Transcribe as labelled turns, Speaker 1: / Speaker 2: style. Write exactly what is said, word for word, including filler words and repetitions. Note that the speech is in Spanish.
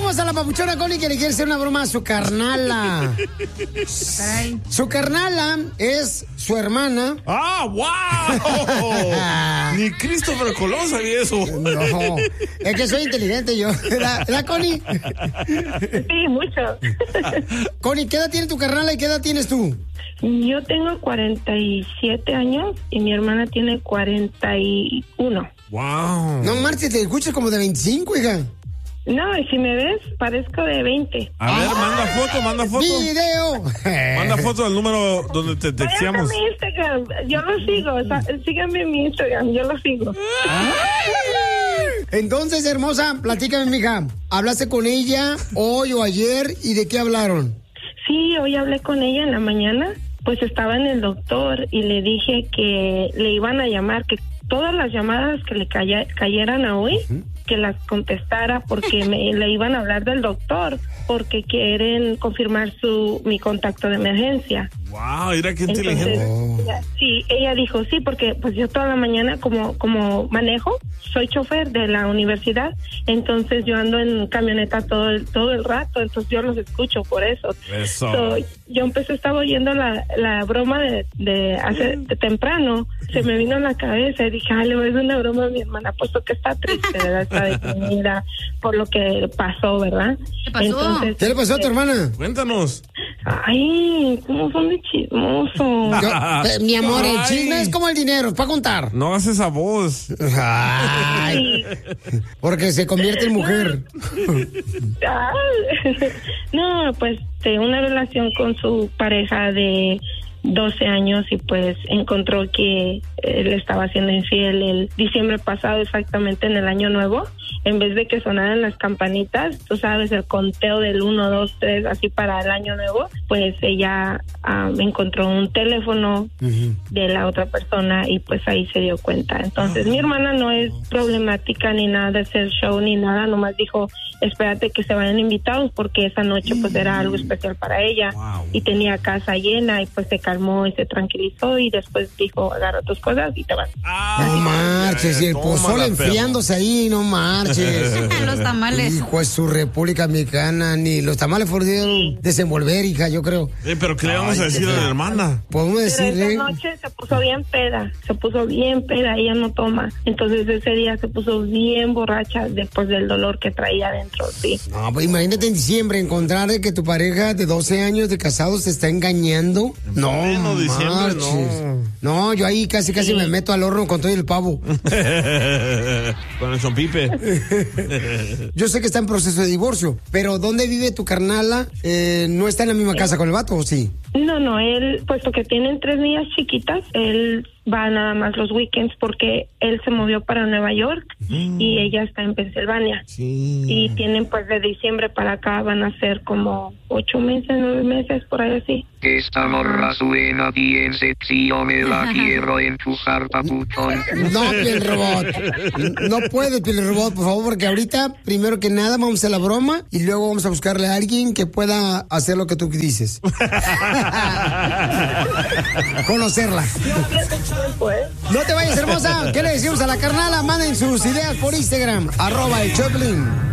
Speaker 1: tenemos a la papuchona Connie que le quiere hacer una broma a su carnala.
Speaker 2: Caray.
Speaker 1: Su carnala es su hermana.
Speaker 3: ¡Ah, wow! Ni Christopher Colón sabía eso.
Speaker 1: No, es que soy inteligente yo. ¿La, la Connie?
Speaker 4: Sí, mucho.
Speaker 1: Connie, ¿qué edad tiene tu carnala y qué edad tienes tú?
Speaker 4: Yo tengo cuarenta y siete años y mi hermana tiene cuarenta y uno.
Speaker 3: ¡Wow!
Speaker 1: No marches, te escuchas como de veinticinco, hija.
Speaker 4: No, y si me ves, parezco de veinte.
Speaker 3: A ver, manda foto, manda foto.
Speaker 1: ¡Video!
Speaker 3: Manda foto del número donde te texteamos.
Speaker 4: Váyanse a mi Instagram, yo lo sigo, o sea, síganme en mi Instagram, yo lo sigo.
Speaker 1: Entonces, hermosa, platícame, mija. ¿Hablaste con ella hoy o ayer y de qué hablaron?
Speaker 4: Sí, hoy hablé con ella en la mañana, pues estaba en el doctor y le dije que le iban a llamar, que todas las llamadas que le caya, cayeran a hoy, uh-huh, que las contestara porque me, le iban a hablar del doctor porque quieren confirmar su mi contacto de emergencia.
Speaker 3: Wow, mira qué inteligente.
Speaker 4: Entonces, ella, sí, ella dijo sí porque pues yo toda la mañana como como manejo, soy chofer de la universidad, entonces yo ando en camioneta todo el todo el rato, entonces yo los escucho por eso.
Speaker 3: Eso.
Speaker 4: So, yo empecé estaba oyendo la, la broma de, de hace de temprano, se me vino a la cabeza y dije, ah, le voy a hacer una broma a mi hermana, puesto que está triste, ¿verdad? Está deprimida por lo que pasó, ¿verdad?
Speaker 2: ¿Qué pasó?
Speaker 4: Entonces,
Speaker 1: ¿Qué le pasó a tu hermana?
Speaker 3: Cuéntanos.
Speaker 4: Ay, ¿cómo son de chismosos?
Speaker 1: Yo, eh, mi amor, el chisme es como el dinero, es para contar.
Speaker 3: No haces esa voz.
Speaker 1: Ay, porque se convierte en mujer.
Speaker 4: Ay, no, pues de una relación con su pareja de doce años y pues encontró que él estaba siendo infiel el diciembre pasado, exactamente en el año nuevo. En vez de que sonaran las campanitas, tú sabes, el conteo del uno, dos, tres, así para el año nuevo, pues ella um, encontró un teléfono uh-huh. de la otra persona y pues ahí se dio cuenta. Entonces, uh-huh. mi hermana no es problemática ni nada de hacer show ni nada, nomás dijo, espérate que se vayan invitados porque esa noche pues era algo especial para ella. Wow. Y tenía casa llena y pues se calmó y se tranquilizó y después dijo, agarra tus cosas y te vas.
Speaker 1: Ah, no marches, y el pozole enfriándose ahí, no marches.
Speaker 2: Los tamales.
Speaker 1: Hijo de su República Mexicana, ni los tamales pudieron sí. desenvolver, hija, yo creo.
Speaker 3: Eh, pero ¿qué le vamos Ay, a decir a la hermana?
Speaker 1: Podemos decirle.
Speaker 4: Esa noche se puso bien peda, se puso bien peda, ella no toma. Entonces ese día se puso bien borracha después del dolor que traía adentro, sí.
Speaker 1: No, pues imagínate en diciembre encontrar de que tu pareja de doce años de casados te está engañando. En no,
Speaker 3: bueno, diciembre, no.
Speaker 1: No, yo ahí casi casi sí. me meto al horno con todo el pavo.
Speaker 3: Con el zompipe.
Speaker 1: Yo sé que está en proceso de divorcio, pero ¿dónde vive tu carnala? Eh, ¿No está en la misma casa con el vato o sí?
Speaker 4: No, no, él, puesto que tienen tres niñas chiquitas, él va nada más los weekends porque él se movió para Nueva York mm. y ella está en Pensilvania.
Speaker 1: Sí.
Speaker 4: Y tienen pues de diciembre para acá van a ser como ocho meses, nueve meses, por ahí así.
Speaker 5: Esta morra suena bien sexy, yo me la quiero empujar, papuchón.
Speaker 1: No, piel robot. No puede, piel robot, por favor, porque ahorita, primero que nada, vamos a hacer la broma y luego vamos a buscarle a alguien que pueda hacer lo que tú dices. Conocerla. No te vayas, hermosa. ¿Qué le decimos a la carnala? Manden sus ideas por Instagram, arroba el Choplin.